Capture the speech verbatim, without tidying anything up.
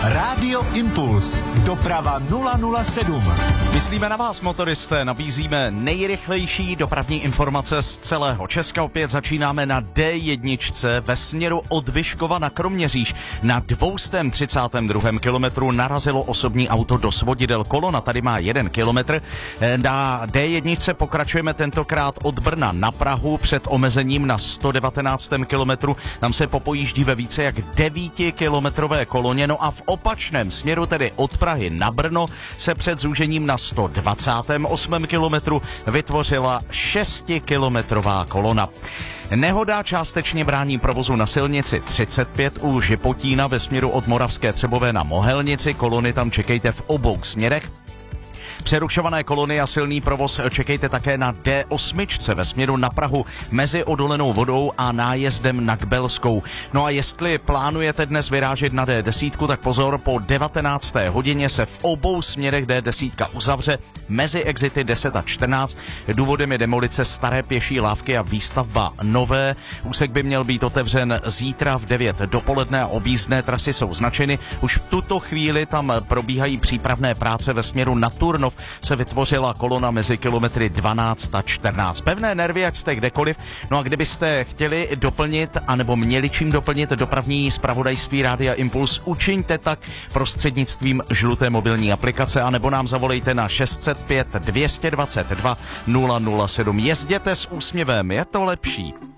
Rádio Impuls. Doprava nula nula sedm. Myslíme na vás, motoristé, nabízíme nejrychlejší dopravní informace z celého Česka. Opět začínáme na D jedna ve směru od Vyškova na Kroměříž. Na dvě třicet dva kilometru narazilo osobní auto do svodidel. Kolona tady má jeden kilometr. Na D jedna pokračujeme tentokrát od Brna na Prahu před omezením na sto devatenáct kilometru. Tam se popojíždí ve více jak devítikilometrové koloně. No a v opačném směru, tedy od Prahy na Brno, se před zúžením na sto dvacet osm kilometru vytvořila šestikilometrová kolona. Nehoda částečně brání provozu na silnici třicet pět u Žipotína ve směru od Moravské Třebové na Mohelnici. Kolony tam čekejte v obou směrech. Přerušované kolony a silný provoz čekejte také na D osm ve směru na Prahu mezi Odolenou Vodou a nájezdem na Kbelskou. No a jestli plánujete dnes vyrážet na D deset, tak pozor, po devatenácté hodině se v obou směrech D deset uzavře mezi exity deset a čtrnáct. Důvodem je demolice staré pěší lávky a výstavba nové. Úsek by měl být otevřen zítra v devět dopoledne a objízdné trasy jsou značeny. Už v tuto chvíli tam probíhají přípravné práce ve směru na Turnov. Se vytvořila kolona mezi kilometry dvanáct a čtrnáct. Pevné nervy, jak jste kdekoliv. No a kdybyste chtěli doplnit, anebo měli čím doplnit dopravní zpravodajství Rádia Impuls, učiňte tak prostřednictvím žluté mobilní aplikace, anebo nám zavolejte na šest set pět dvě dvacet dva nula nula sedm. Jezděte s úsměvem, je to lepší.